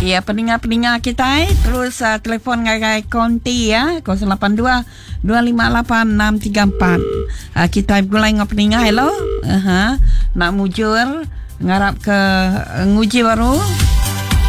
Ya, pendengar-pendengar kita terus telefon ngai konti ya 082 258 634. Kita mulai dengan pendengar. Hello. Nak mujur ngarap ke nguji baru.